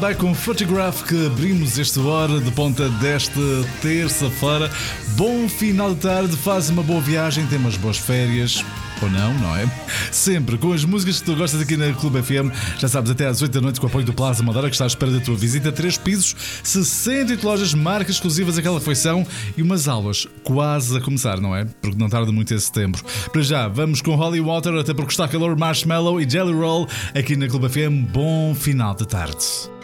Vai com Photograph que abrimos esta hora de ponta desta terça-feira. Bom final de tarde, faz uma boa viagem, tem umas boas férias. Ou não, não é? Sempre com as músicas que tu gostas aqui na Clube FM. Já sabes, até às 8 da noite com o apoio do Plaza Madeira, que está à espera da tua visita. 3 pisos, 68 lojas, marcas exclusivas, aquela afeição e umas aulas quase a começar, não é? Porque não tarda muito em setembro. Para já, vamos com Holy Water, até porque está calor, Marshmallow e Jelly Roll aqui na Clube FM. Bom final de tarde.